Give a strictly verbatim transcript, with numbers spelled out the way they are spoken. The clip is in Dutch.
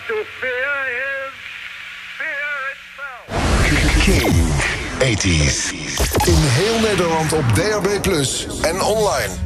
to fear is fear itself. King eighties. In heel Nederland op D A B plus, en online.